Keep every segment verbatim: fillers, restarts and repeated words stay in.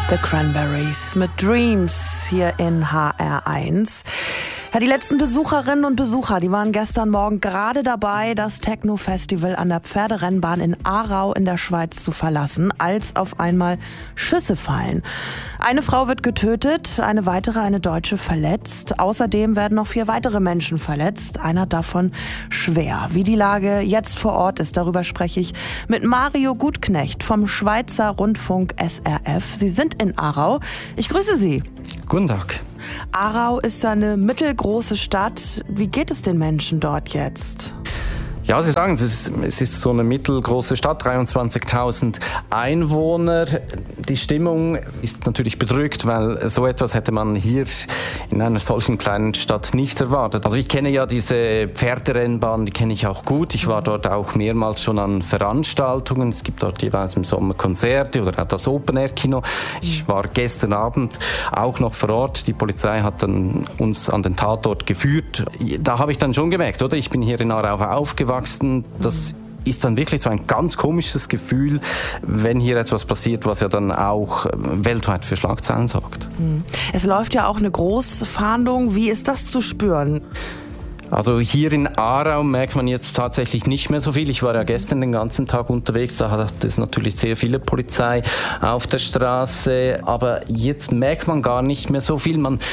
The Cranberries mit Dreams hier in H R eins. Ja, die letzten Besucherinnen und Besucher, die waren gestern Morgen gerade dabei, das Techno-Festival an der Pferderennbahn in Aarau in der Schweiz zu verlassen, als auf einmal Schüsse fallen. Eine Frau wird getötet, eine weitere, eine Deutsche, verletzt. Außerdem werden noch vier weitere Menschen verletzt, einer davon schwer. Wie die Lage jetzt vor Ort ist, darüber spreche ich mit Mario Gutknecht vom Schweizer Rundfunk S R F. Sie sind in Aarau. Ich grüße Sie. Guten Tag. Aarau ist eine mittelgroße Stadt. Wie geht es den Menschen dort jetzt? Ja, Sie sagen, es ist, es ist so eine mittelgroße Stadt, dreiundzwanzigtausend Einwohner. Die Stimmung ist natürlich bedrückt, weil so etwas hätte man hier in einer solchen kleinen Stadt nicht erwartet. Also ich kenne ja diese Pferderennbahn, die kenne ich auch gut. Ich war dort auch mehrmals schon an Veranstaltungen. Es gibt dort jeweils im Sommer Konzerte oder auch das Open-Air-Kino. Ich war gestern Abend auch noch vor Ort. Die Polizei hat dann uns an den Tatort geführt. Da habe ich dann schon gemerkt, oder? Ich bin hier in Aarau aufgewachsen. Das ist dann wirklich so ein ganz komisches Gefühl, wenn hier etwas passiert, was ja dann auch weltweit für Schlagzeilen sorgt. Es läuft ja auch eine Großfahndung. Wie ist das zu spüren? Also hier in Aarau merkt man jetzt tatsächlich nicht mehr so viel. Ich war ja gestern den ganzen Tag unterwegs, da hat es natürlich sehr viele Polizei auf der Straße, aber jetzt merkt man gar nicht mehr so viel. Man,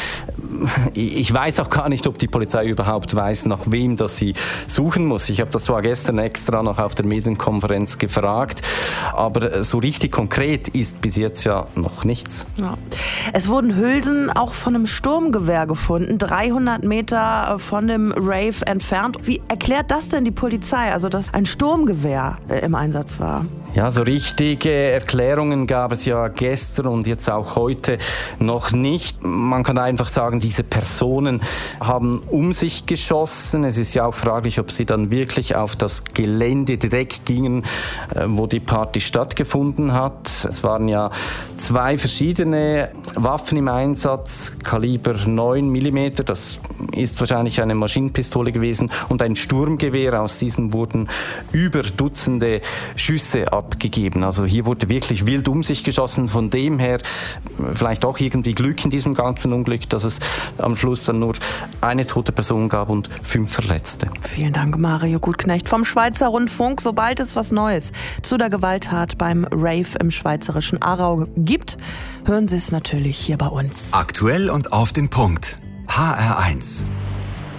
ich weiß auch gar nicht, ob die Polizei überhaupt weiß, nach wem das sie suchen muss. Ich habe das zwar gestern extra noch auf der Medienkonferenz gefragt, aber so richtig konkret ist bis jetzt ja noch nichts. Ja. Es wurden Hülsen auch von einem Sturmgewehr gefunden, dreihundert Meter von dem Rave entfernt. Wie erklärt das denn die Polizei, also dass ein Sturmgewehr im Einsatz war? Ja, so richtige Erklärungen gab es ja gestern und jetzt auch heute noch nicht. Man kann einfach sagen, diese Personen haben um sich geschossen. Es ist ja auch fraglich, ob sie dann wirklich auf das Gelände direkt gingen, wo die Party stattgefunden hat. Es waren ja zwei verschiedene Waffen im Einsatz, Kaliber neun Millimeter, das ist wahrscheinlich eine Maschinenpistole gewesen, und ein Sturmgewehr. Aus diesen wurden über Dutzende Schüsse abgegeben. Also hier wurde wirklich wild um sich geschossen. Von dem her vielleicht auch irgendwie Glück in diesem ganzen Unglück, dass es am Schluss dann nur eine tote Person gab und fünf Verletzte. Vielen Dank, Mario Gutknecht vom Schweizer Rundfunk. Sobald es was Neues zu der Gewalttat beim Rave im schweizerischen Aarau gibt, hören Sie es natürlich hier bei uns. Aktuell und auf den Punkt. H R eins.